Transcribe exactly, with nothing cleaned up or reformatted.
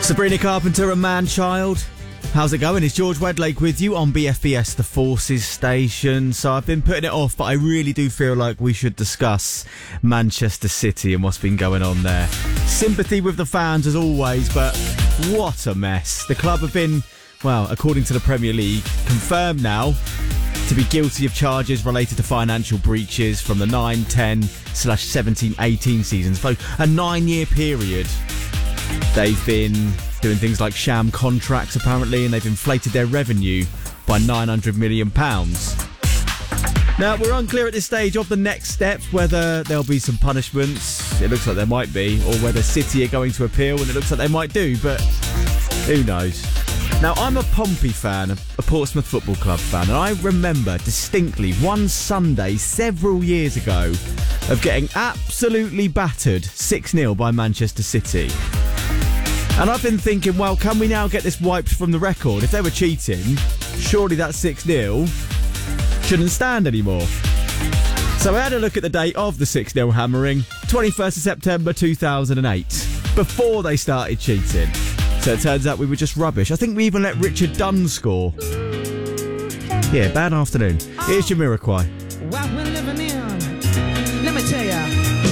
Sabrina Carpenter and Man-Child. How's it going? It's George Wedlake with you on B F B S, the Forces station. So I've been putting it off, but I really do feel like we should discuss Manchester City and what's been going on there. Sympathy with the fans as always, but what a mess. The club have been, well, according to the Premier League, confirmed now to be guilty of charges related to financial breaches from the nine ten slash seventeen eighteen seasons. So a nine-year period. They've been doing things like sham contracts, apparently, and they've inflated their revenue by nine hundred million pounds. Now, we're unclear at this stage of the next steps, whether there'll be some punishments. It looks like there might be, or whether City are going to appeal, and it looks like they might do, but who knows? Now, I'm a Pompey fan, a Portsmouth Football Club fan, and I remember distinctly one Sunday several years ago of getting absolutely battered six nil by Manchester City. And I've been thinking, well, can we now get this wiped from the record? If they were cheating, surely that six nil shouldn't stand anymore. So I had a look at the date of the six nil hammering, twenty-first of September two thousand eight, before they started cheating. So it turns out we were just rubbish. I think we even let Richard Dunn score. Yeah, bad afternoon. Here's Jamiroquai. What we're living in, let me tell ya.